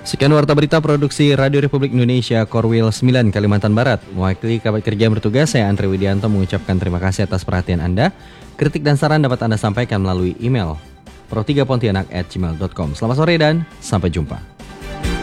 Sekian warta berita produksi Radio Republik Indonesia Korwil 9 Kalimantan Barat. Mewakili kabar kerja yang bertugas, saya Andre Widianto mengucapkan terima kasih atas perhatian Anda. Kritik dan saran dapat Anda sampaikan melalui email pro3pontianak@gmail.com. Selamat sore dan sampai jumpa.